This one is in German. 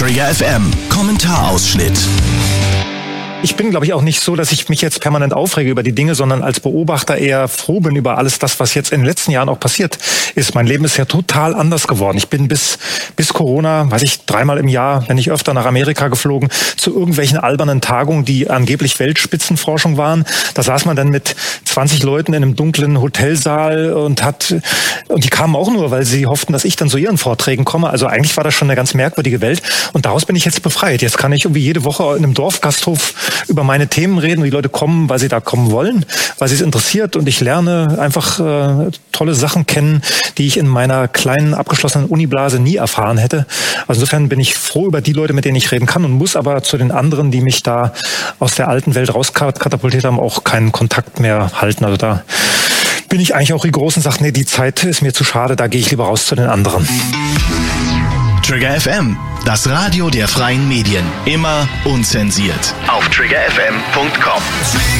Trigger FM Kommentarausschnitt. Ich bin, glaube ich, auch nicht so, dass ich mich jetzt permanent aufrege über die Dinge, sondern als Beobachter eher froh bin über alles das, was jetzt in den letzten Jahren auch passiert ist. Mein Leben ist ja total anders geworden. Ich bin bis Corona, 3-mal im Jahr, wenn nicht öfter, nach Amerika geflogen, zu irgendwelchen albernen Tagungen, die angeblich Weltspitzenforschung waren. Da saß man dann mit 20 Leuten in einem dunklen Hotelsaal und die kamen auch nur, weil sie hofften, dass ich dann zu ihren Vorträgen komme. Also eigentlich war das schon eine ganz merkwürdige Welt. Und daraus bin ich jetzt befreit. Jetzt kann ich irgendwie jede Woche in einem Dorfgasthof über meine Themen reden und die Leute kommen, weil sie da kommen wollen, weil sie es interessiert, und ich lerne einfach tolle Sachen kennen, die ich in meiner kleinen abgeschlossenen Uniblase nie erfahren hätte. Also insofern bin ich froh über die Leute, mit denen ich reden kann, und muss aber zu den anderen, die mich da aus der alten Welt rauskatapultiert haben, auch keinen Kontakt mehr halten. Also da bin ich eigentlich auch rigoros und sage, nee, die Zeit ist mir zu schade, da gehe ich lieber raus zu den anderen. Trigger FM, das Radio der freien Medien. Immer unzensiert. Auf triggerfm.com.